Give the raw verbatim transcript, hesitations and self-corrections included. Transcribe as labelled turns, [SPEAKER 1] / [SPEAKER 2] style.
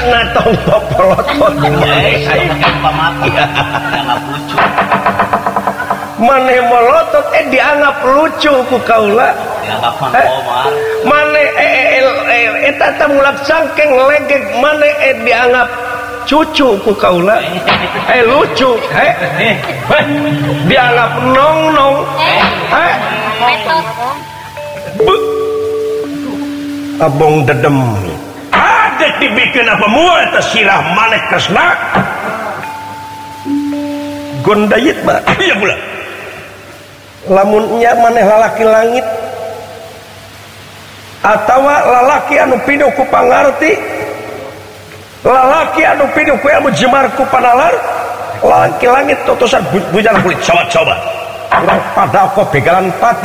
[SPEAKER 1] ngatong popolotot maneh melotot eh dianggap lucu ku kaula maneh eh eta teh mulak sangkeng legeg maneh eh dianggap cucu ku kaula eh lucu eh dianggap nong nong eh abong dedem ada dibikin apa mua eta sirah maneh kesna gondayit mah iya pula lamunnya maneh lalaki langit atawa lalaki anu pinuh ku pangarti lalaki anu pinuh ku ilmu jemar ku panalar lalaki langit totosan bujana kulit coba-coba kurang pada kok begalan pati